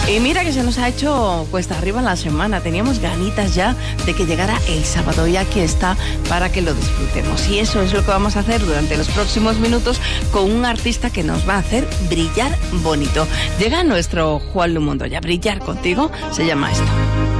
Y mira que se nos ha hecho cuesta arriba la semana. Teníamos ganitas ya de que llegara el sábado y aquí está para que lo disfrutemos. Y eso es lo que vamos a hacer durante los próximos minutos con un artista que nos va a hacer brillar bonito. Llega nuestro Juan Lu Montoya. Brillar contigo se llama esto.